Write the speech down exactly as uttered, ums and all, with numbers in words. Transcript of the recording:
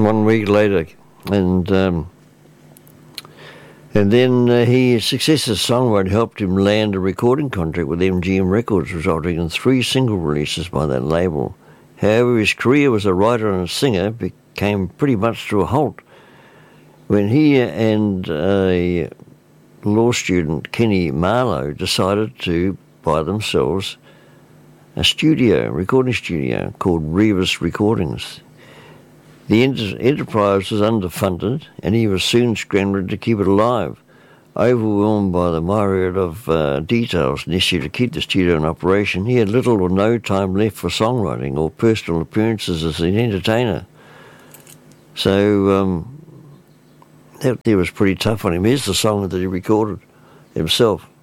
one week later. And um, and then uh, his success as songwriter helped him land a recording contract with M G M Records, resulting in three single releases by that label. However, his career as a writer and a singer came pretty much to a halt when he and a law student, Kenny Marlowe, decided to buy themselves a studio, recording studio, called Revis Recordings. The enter- enterprise was underfunded, and he was soon scrambling to keep it alive. Overwhelmed by the myriad of uh, details necessary to keep the studio in operation, he had little or no time left for songwriting or personal appearances as an entertainer. So um, that, that was pretty tough on him. Here's the song that he recorded himself.